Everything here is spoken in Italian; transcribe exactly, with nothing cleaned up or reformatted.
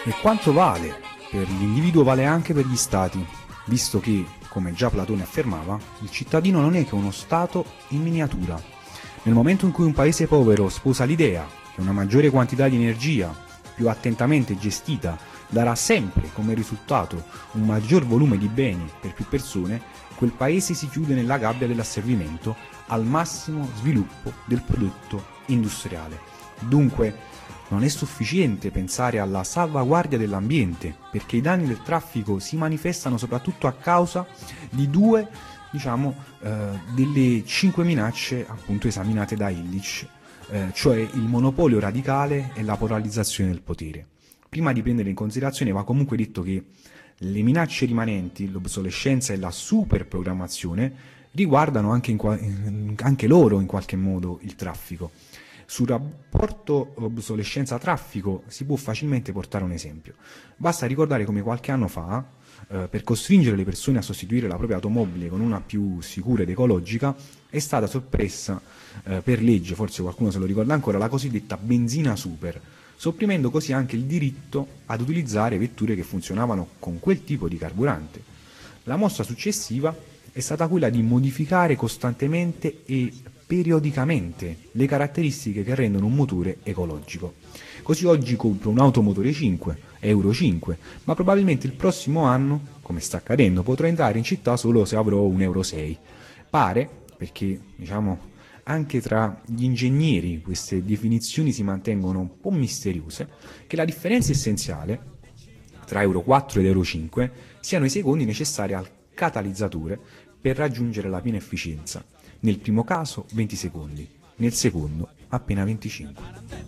E quanto vale per l'individuo vale anche per gli stati, visto che, come già Platone affermava, il cittadino non è che uno stato in miniatura. Nel momento in cui un paese povero sposa l'idea che una maggiore quantità di energia, più attentamente gestita, darà sempre come risultato un maggior volume di beni per più persone, quel paese si chiude nella gabbia dell'asservimento al massimo sviluppo del prodotto industriale. Dunque, non è sufficiente pensare alla salvaguardia dell'ambiente, perché i danni del traffico si manifestano soprattutto a causa di due, diciamo, eh, delle cinque minacce appunto esaminate da Illich, eh, cioè il monopolio radicale e la polarizzazione del potere. Prima di prendere in considerazione va comunque detto che le minacce rimanenti, l'obsolescenza e la superprogrammazione, riguardano anche, in, anche loro in qualche modo il traffico. Sul rapporto obsolescenza-traffico si può facilmente portare un esempio. Basta ricordare come qualche anno fa, eh, per costringere le persone a sostituire la propria automobile con una più sicura ed ecologica, è stata soppressa eh, per legge, forse qualcuno se lo ricorda ancora, la cosiddetta benzina super, sopprimendo così anche il diritto ad utilizzare vetture che funzionavano con quel tipo di carburante. La mossa successiva è stata quella di modificare costantemente e periodicamente le caratteristiche che rendono un motore ecologico. Così oggi compro un'auto motore cinque, Euro cinque, ma probabilmente il prossimo anno, come sta accadendo, potrò entrare in città solo se avrò un Euro sei. Pare, perché diciamo anche tra gli ingegneri queste definizioni si mantengono un po' misteriose, che la differenza essenziale tra Euro quattro ed Euro cinque siano i secondi necessari al catalizzatore per raggiungere la piena efficienza. Nel primo caso venti secondi, nel secondo appena venticinque.